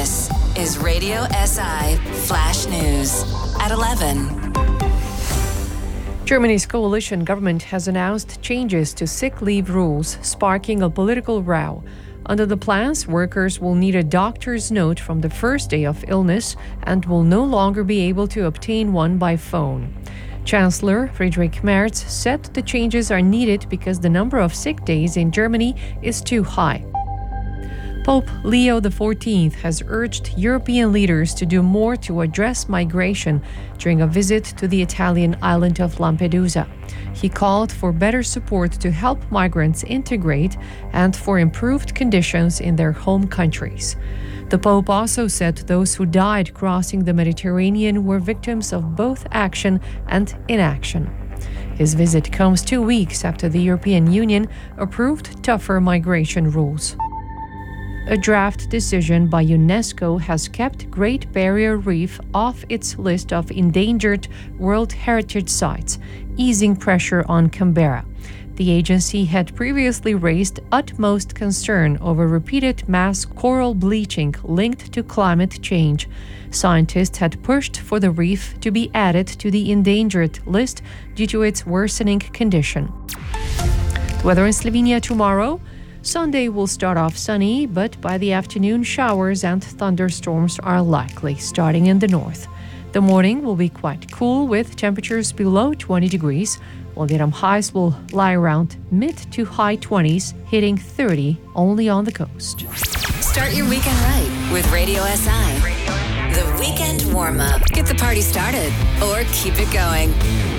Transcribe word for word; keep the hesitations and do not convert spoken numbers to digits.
This is Radio S I Flash News at eleven. Germany's coalition government has announced changes to sick leave rules, sparking a political row. Under the plans, workers will need a doctor's note from the first day of illness and will no longer be able to obtain one by phone. Chancellor Friedrich Merz said the changes are needed because the number of sick days in Germany is too high. Pope Leo the fourteenth has urged European leaders to do more to address migration during a visit to the Italian island of Lampedusa. He called for better support to help migrants integrate and for improved conditions in their home countries. The Pope also said those who died crossing the Mediterranean were victims of both action and inaction. His visit comes two weeks after the European Union approved tougher migration rules. A draft decision by UNESCO has kept Great Barrier Reef off its list of endangered World Heritage Sites, easing pressure on Canberra. The agency had previously raised utmost concern over repeated mass coral bleaching linked to climate change. Scientists had pushed for the reef to be added to the endangered list due to its worsening condition. Weather in Slovenia tomorrow. Sunday will start off sunny, but by the afternoon, showers and thunderstorms are likely, starting in the north. The morning will be quite cool with temperatures below twenty degrees, while the highs will lie around mid to high twenties, hitting thirty only on the coast. Start your weekend right with Radio S I. The weekend warm-up. Get the party started or keep it going.